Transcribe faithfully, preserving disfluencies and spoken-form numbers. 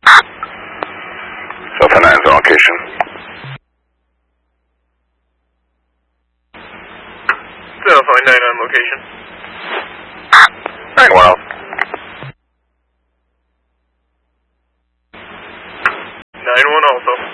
Delta nine's on location. Delta nine on location. nine one. nine one also.